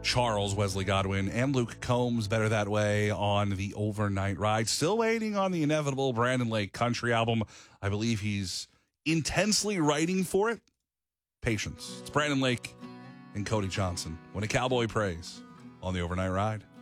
Charles Wesley Godwin and Luke Combs, Better That Way, on the Overnight Ride. Still waiting on the inevitable Brandon Lake country album. I believe he's intensely writing for it. Patience. It's Brandon Lake and Cody Johnson. When a Cowboy Prays on the Overnight Ride.